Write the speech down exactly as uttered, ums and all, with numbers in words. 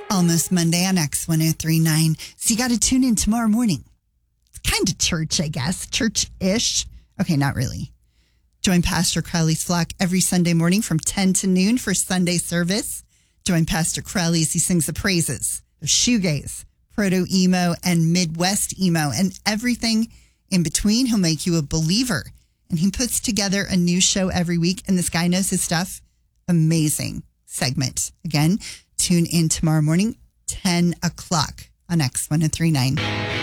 Almost Monday on X one oh three point nine. So you got to tune in tomorrow morning. It's kind of church, I guess. Church-ish. Okay, not really. Join Pastor Crowley's flock every Sunday morning from ten to noon for Sunday service. Join Pastor Crowley as he sings the praises of shoegaze, proto-emo, and Midwest emo, and everything in between. He'll make you a believer. And he puts together a new show every week, and this guy knows his stuff. Amazing segment. Again, tune in tomorrow morning, ten o'clock on X one oh three point nine.